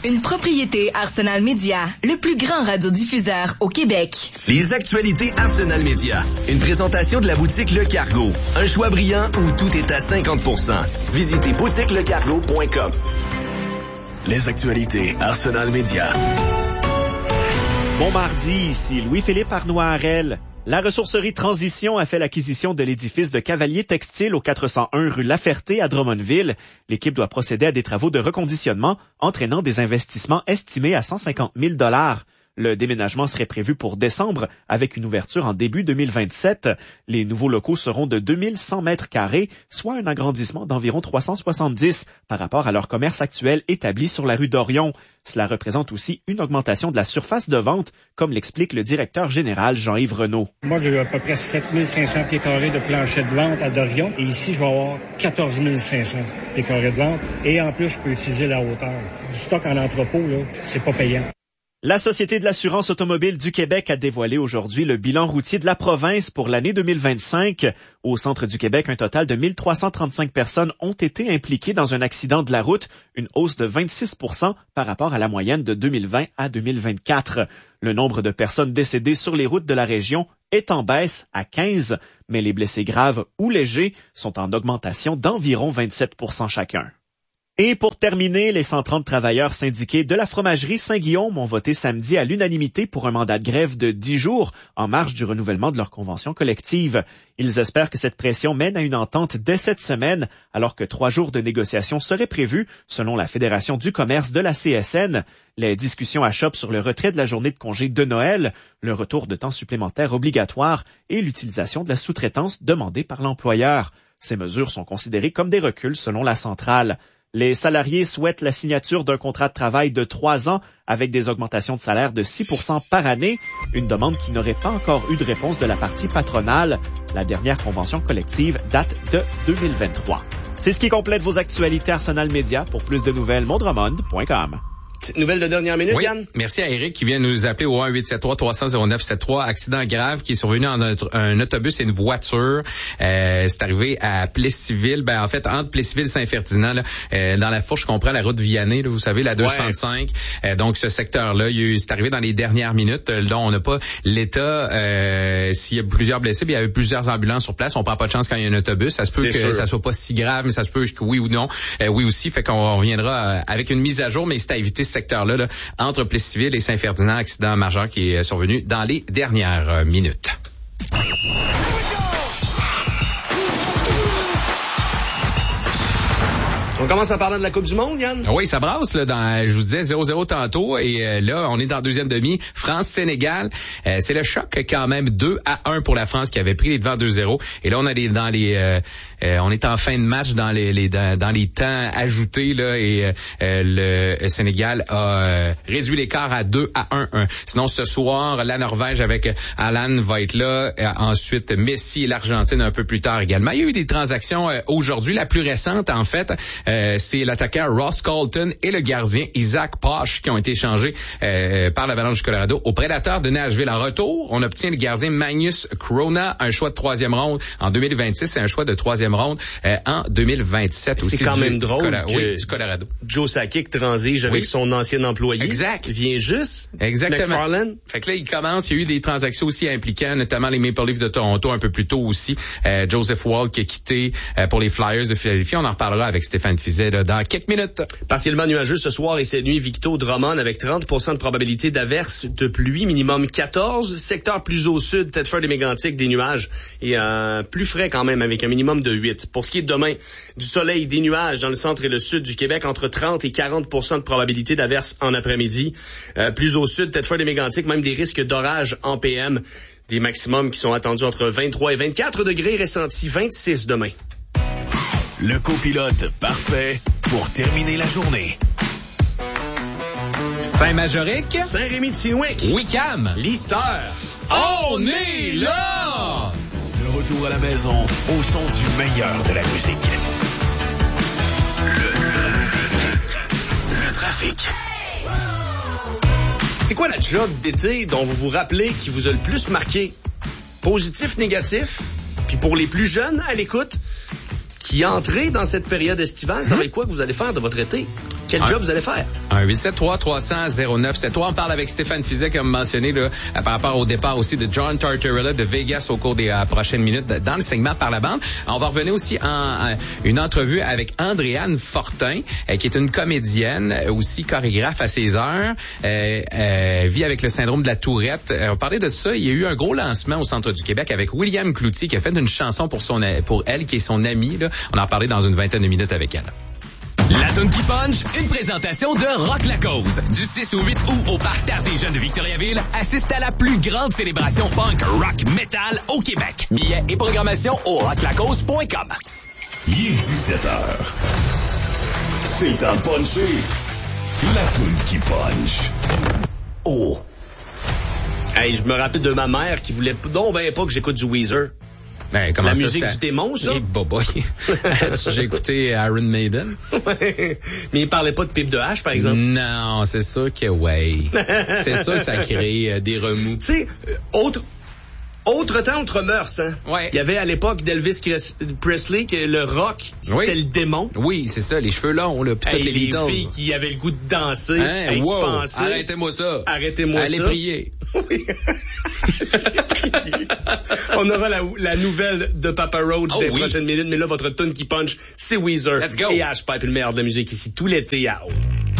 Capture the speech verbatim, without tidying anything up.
Une propriété Arsenal Média, le plus grand radiodiffuseur au Québec. Les actualités Arsenal Média. Une présentation de la boutique Le Cargo. Un choix brillant où tout est à cinquante pour cent. Visitez boutique le cargo point com. Les actualités Arsenal Média. Bon mardi, ici Louis-Philippe Arnois-Harel. La ressourcerie Transition a fait l'acquisition de l'édifice de Cavalier Textile au quatre cent un rue Laferté à Drummondville. L'équipe doit procéder à des travaux de reconditionnement entraînant des investissements estimés à cent cinquante mille dollars. Le déménagement serait prévu pour décembre avec une ouverture en début deux mille vingt-sept. Les nouveaux locaux seront de deux mille cent mètres carrés, soit un agrandissement d'environ trois cent soixante-dix par rapport à leur commerce actuel établi sur la rue d'Orion. Cela représente aussi une augmentation de la surface de vente, comme l'explique le directeur général Jean-Yves Renaud. Moi, j'ai à peu près sept mille cinq cents pieds carrés de plancher de vente à Dorion. Et ici, je vais avoir quatorze mille cinq cents pieds carrés de vente. Et en plus, je peux utiliser la hauteur. Du stock en entrepôt, là, c'est pas payant. La Société de l'assurance automobile du Québec a dévoilé aujourd'hui le bilan routier de la province pour l'année deux mille vingt-cinq. Au centre du Québec, un total de mille trois cent trente-cinq personnes ont été impliquées dans un accident de la route, une hausse de vingt-six pour cent par rapport à la moyenne de deux mille vingt à deux mille vingt-quatre. Le nombre de personnes décédées sur les routes de la région est en baisse à quinze, mais les blessés graves ou légers sont en augmentation d'environ vingt-sept pour cent chacun. Et pour terminer, les cent trente travailleurs syndiqués de la fromagerie Saint-Guillaume ont voté samedi à l'unanimité pour un mandat de grève de dix jours en marge du renouvellement de leur convention collective. Ils espèrent que cette pression mène à une entente dès cette semaine, alors que trois jours de négociations seraient prévus, selon la Fédération du commerce de la C S N. Les discussions achoppent sur le retrait de la journée de congé de Noël, le retour de temps supplémentaire obligatoire et l'utilisation de la sous-traitance demandée par l'employeur. Ces mesures sont considérées comme des reculs selon la centrale. Les salariés souhaitent la signature d'un contrat de travail de trois ans avec des augmentations de salaire de six pour cent par année, une demande qui n'aurait pas encore eu de réponse de la partie patronale. La dernière convention collective date de deux mille vingt-trois. C'est ce qui complète vos actualités Arsenal Média. Pour plus de nouvelles, mondremond point com. Petite nouvelle de dernière minute, oui. Yann? Merci à Eric qui vient nous appeler au un huit sept trois trois cents zéro neuf sept trois. Accident grave qui est survenu en un, un autobus et une voiture. Euh, c'est arrivé à Plessisville. Ben, en fait, entre Plessisville et Saint-Ferdinand, là, euh, dans la fourche, je comprends la route Vianney, là, vous savez, la deux cent cinq. Ouais. Euh, donc, ce secteur-là, il y a eu, c'est arrivé dans les dernières minutes. Euh, dont on n'a pas l'état, euh, s'il y a plusieurs blessés, il y avait plusieurs ambulances sur place. On prend pas de chance quand il y a un autobus. Ça se peut c'est que sûr. Ça soit pas si grave, mais ça se peut que oui ou non. Euh, oui aussi. Fait qu'on reviendra euh, avec une mise à jour, mais c'est à éviter ce secteur-là, là, entre Plessisville et Saint-Ferdinand, accident majeur qui est survenu dans les dernières euh, minutes. On commence à parler de la Coupe du Monde, Yann? Oui, ça brasse, là, dans, je vous disais, zéro zéro tantôt, et euh, là, on est dans le deuxième demi. France-Sénégal, euh, c'est le choc quand même, deux à un pour la France qui avait pris les devants deux zéro. Et là, on a les, dans les, euh, euh, on est en fin de match dans les, les dans, dans les temps ajoutés, là, et euh, le Sénégal a euh, réduit l'écart à deux à un. Sinon, ce soir, la Norvège avec Alan va être là. Euh, ensuite, Messi et l'Argentine un peu plus tard également. Il y a eu des transactions euh, aujourd'hui. La plus récente, en fait, Euh, c'est l'attaquant Ross Colton et le gardien Isaac Posh qui ont été échangés euh, par l'Avalanche du Colorado aux Prédateurs de Nashville. En retour, on obtient le gardien Magnus Crona, un choix de troisième ronde en deux mille vingt-six et un choix de troisième ronde euh, en deux mille vingt-sept. C'est aussi quand du même drôle Colo- que oui, du Colorado. Joe Sakic transige avec oui. son ancien employé. Exact. Il vient juste. Exactement. McFarland. Fait que là, il commence. Il y a eu des transactions aussi impliquant, notamment les Maple Leafs de Toronto un peu plus tôt aussi. Euh, Joseph Woll qui a quitté euh, pour les Flyers de Philadelphie. On en reparlera avec Stéphane Fizet là, dans quelques minutes. Partiellement nuageux ce soir et cette nuit, Victo Drummond avec trente pour cent de probabilité d'averse de pluie, minimum quatorze. Secteur plus au sud, Thetford et Mégantic, des nuages et euh, plus frais quand même avec un minimum de huit. Pour ce qui est de demain, du soleil, des nuages dans le centre et le sud du Québec, entre trente et quarante pour cent de probabilité d'averse en après-midi. Euh, plus au sud, Thetford et Mégantic, même des risques d'orage en P M. Des maximums qui sont attendus entre vingt-trois et vingt-quatre degrés, ressentis vingt-six demain. Le copilote parfait pour terminer la journée. Saint-Majoric, Saint-Rémy-de-Siouic, Wickham, Lister. On est là! Le retour à la maison au son du meilleur de la musique. Le, le, le trafic. C'est quoi la job d'été dont vous vous rappelez qui vous a le plus marqué? Positif, négatif? Puis pour les plus jeunes à l'écoute, qui entrez dans cette période estivale, ça va être quoi que vous allez faire de votre été? Quel un, job vous allez faire? Un huit sept trois trois cents zéro neuf sept trois. On parle avec Stéphane Fizet, comme mentionné, là, par rapport au départ aussi de John Tortorella de Vegas au cours des euh, prochaines minutes dans le segment Par la bande. On va revenir aussi en, en une entrevue avec Andréane Fortin, euh, qui est une comédienne, euh, aussi chorégraphe à ses heures, euh, euh, vit avec le syndrome de la Tourette. Euh, on parlait de ça. Il y a eu un gros lancement au Centre du Québec avec William Cloutier qui a fait une chanson pour son pour elle, qui est son amie. Là. On en a parlé dans une vingtaine de minutes avec elle. La toune qui punch, une présentation de Rock la Cause. Du six au huit août au Parc Terre des Jeunes de Victoriaville, assiste à la plus grande célébration punk, rock, metal au Québec. Billets et programmation au rock la cause point com. Il est dix-sept heures. C'est le temps de puncher. La toune qui punch. Oh. Hey, je me rappelle de ma mère qui voulait donc ben pas que j'écoute du Weezer. Ben, comment la ça, musique c'était... du démon, ça? Hey, boboy. J'ai écouté Iron Maiden. Ouais. Mais il parlait pas de pipe de hache, par exemple. Non, c'est sûr que oui. C'est sûr que ça crée euh, des remous. Tu sais, euh, autre... Autre temps, autre mœurs, hein? Ouais. Il y avait à l'époque d'Elvis Presley que le rock, c'était oui. le démon. Oui, c'est ça, les cheveux longs, là, pis hey, toutes les les Beatles. filles qui avaient le goût de danser. Hein? Hey, wow. tu pensais, Arrêtez-moi ça. Arrêtez-moi Allez ça. Allez prier. On aura la, la nouvelle de Papa Roach oh, des oui. prochaines minutes, mais là, votre tune qui punch, c'est Weezer. Let's go. Et Ashpipe, une meilleure de la musique ici tout l'été à haut.